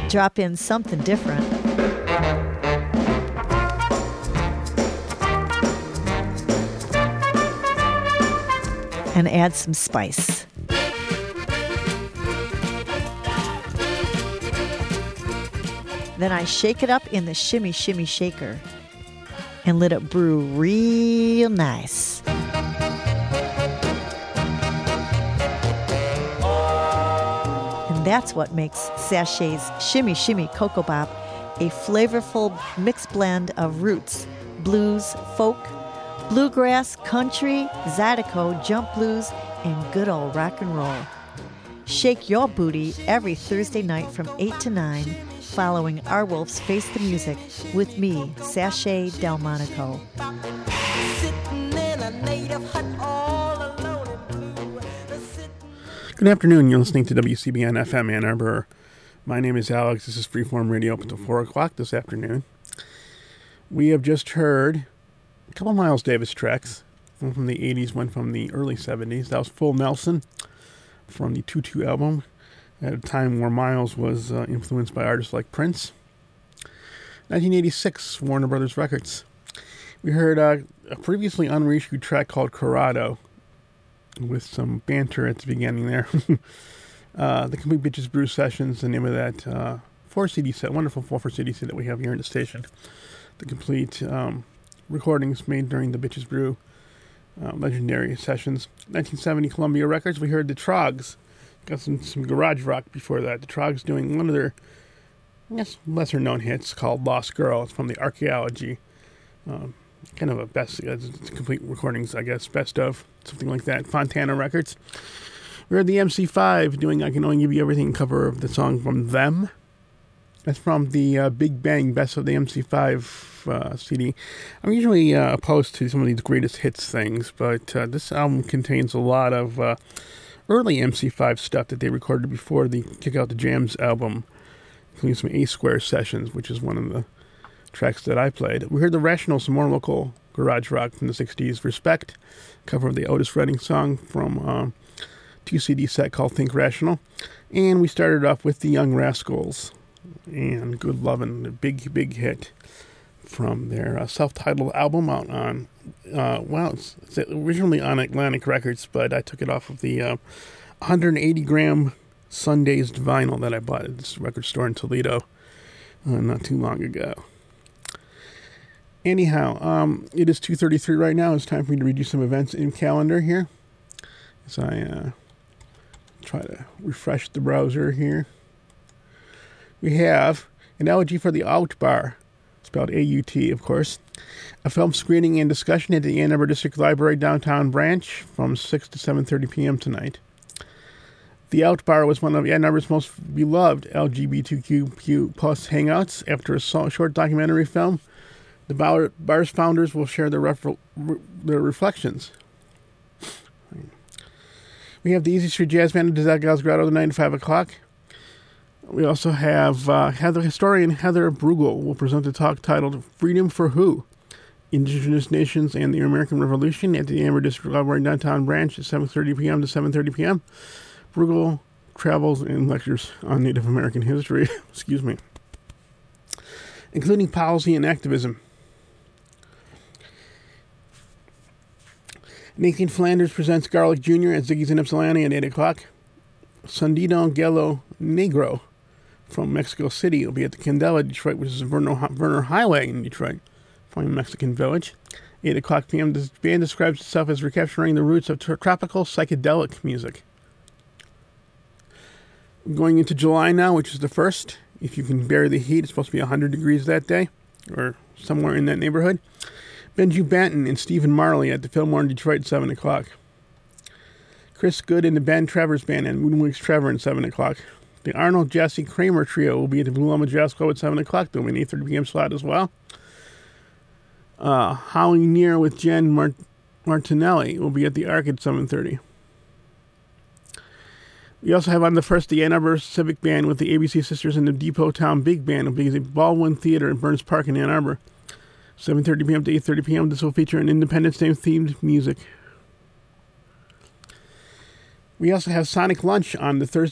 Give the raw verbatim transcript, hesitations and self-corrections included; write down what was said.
drop in something different. And add some spice. Then I shake it up in the shimmy shimmy shaker and let it brew real nice. And that's what makes Sachet's Shimmy Shimmy Cocoa Bop a flavorful mixed blend of roots, blues, folk, bluegrass, country, zydeco, jump blues, and good old rock and roll. Shake your booty every Thursday night from eight to nine, following Our Wolves Face the Music with me, Sachet Delmonico. Good afternoon. You're listening to W C B N F M Ann Arbor. My name is Alex. This is Freeform Radio up until four o'clock this afternoon. We have just heard a couple of Miles Davis tracks. One from the eighties, one from the early seventies. That was Full Nelson from the two two album, at a time where Miles was uh, influenced by artists like Prince. nineteen eighty-six, Warner Brothers Records. We heard uh, a previously unreissued track called Corrado, with some banter at the beginning there. uh, the Complete Bitches Brew Sessions, the name of that uh, four C D set, wonderful four C D set that we have here in the station. The complete um, recordings made during the Bitches Brew uh, legendary sessions. nineteen seventy Columbia Records, we heard the Trogs. Got some, some garage rock before that. The Trogs doing one of their, I guess, lesser known hits called Lost Girl. It's from the Archaeology. Um, kind of a best, uh, complete recordings, I guess, best of, something like that. Fontana Records. We heard the M C five doing I Can Only Give You Everything cover of the song from Them. That's from the uh, Big Bang Best of the M C five uh, C D. I'm usually uh, opposed to some of these greatest hits things, but uh, this album contains a lot of uh, early M C five stuff that they recorded before the Kick Out the Jams album, including some A-Square sessions, which is one of the tracks that I played. We heard the Rational, some more local garage rock from the sixties. Respect, cover of the Otis Redding song from a two C D set called Think Rational. And we started off with the Young Rascals and Good Lovin', a big, big hit from their uh, self-titled album out on, uh, well, it's, it's originally on Atlantic Records, but I took it off of the uh, one hundred eighty gram Sundazed vinyl that I bought at this record store in Toledo uh, not too long ago. Anyhow, um, it is two thirty-three right now. It's time for me to read you some events in calendar here as I uh, try to refresh the browser here. We have an elegy for the Out Bar, spelled A U T, of course. A film screening and discussion at the Ann Arbor District Library downtown branch from six to seven thirty p.m. tonight. The Out Bar was one of Ann Arbor's most beloved L G B T Q plus hangouts. After a short documentary film, the bar, bar's founders will share their, ref, their reflections. We have the Easy Street Jazz Band at the Zagals Grotto tonight at five o'clock. We also have uh, Heather, historian Heather Bruegel will present a talk titled Freedom for Who? Indigenous Nations and the American Revolution at the Ann Arbor District Library downtown branch at seven thirty p.m. to seven thirty p.m. Bruegel travels and lectures on Native American history, excuse me, including policy and activism. Nathan Flanders presents Garlic Junior at Ziggy's in Ypsilanti at eight o'clock. Sandino Gelo Negro from Mexico City will be at the Candela, Detroit, which is Verner, Verner Highway in Detroit, from a Mexican village. eight o'clock p.m. The band describes itself as recapturing the roots of tropical psychedelic music. Going into July now, which is the first. If you can bear the heat, it's supposed to be one hundred degrees that day, or somewhere in that neighborhood. Benji Banton and Stephen Marley at the Fillmore in Detroit at seven o'clock. Chris Good and the Ben Travers Band and Moonwings Trevor at seven o'clock. The Arnold Jesse Kramer Trio will be at the Blue Llama Jazz Club at seven o'clock. There'll be an eight thirty p.m. slot as well. Uh, Howling Near with Jen Mart- Martinelli will be at the Arc at seven thirty. We also have on the first the Ann Arbor Civic Band with the A B C Sisters and the Depot Town Big Band will be at the Baldwin Theater at Burns Park in Ann Arbor. seven thirty p.m. to eight thirty p.m. This will feature an Independence Day themed music. We also have Sonic Lunch on the Thursday